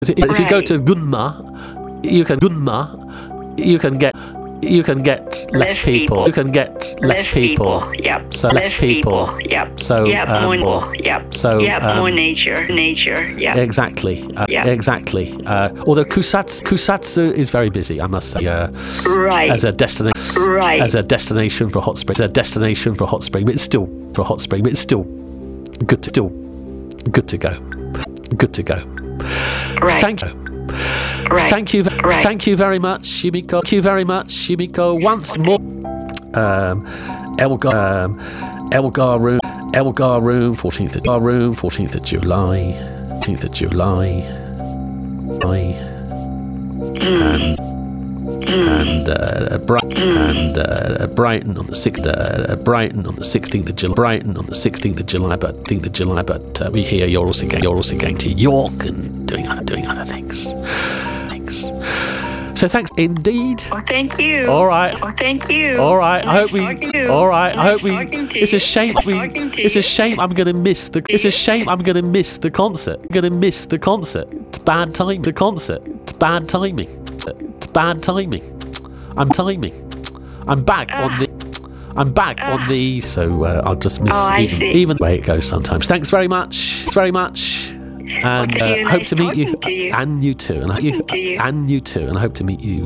If you go to Gunma, you can get less people. You can get less people. Yep. So less people. Yep. So more. Yep. So more nature. Yep. Exactly. Exactly. Although Kusatsu is very busy, I must say. Right. As a destination. Right. As a destination for hot spring. But it's still good to go. Good to go. Right. Thank you. Right. Thank you very much, Shimiko. Thank you very much, Shimiko. Once more, Elgar Room, 14th of July, and Brighton on the 16th of July. But we hear you're also going to York and doing other things. So thanks indeed. Oh, thank you. All right. Oh, thank you. All right. Nice talking to you. All right. I hope we. Nice talking to It's a you. shame. Nice talking to It's a you. shame. I'm going to miss the. It's a shame. I'm going to miss the concert. It's bad time. The concert. It's bad timing. I'm back on the. So I'll just miss even the way it goes sometimes. Thanks very much. And Thank you. hope Nice to meet you, talking to you. and you too, and I hope to meet you,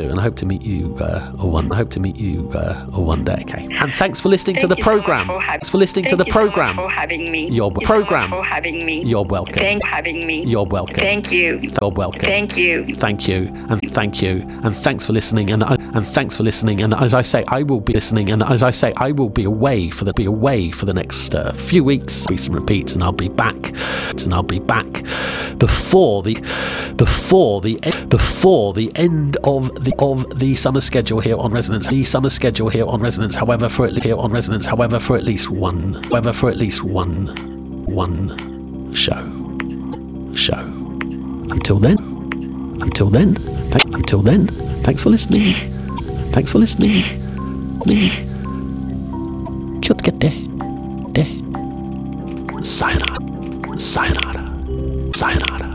one day. Okay. And thanks for listening to the program. Thanks for listening to the program. For having me. Your program. For having me. You're welcome. Thank you for having me. You're welcome. Thank you. You're welcome. Thank you. Thank you, and thanks for listening, and thanks for listening. And as I say, I will be listening, and as I say, I will be away for the next few weeks. Some repeats, and I'll be back. Before the end of the summer schedule here on Resonance. However, for at least one show. Until then, thanks for listening. Kyotskete. Sayonara.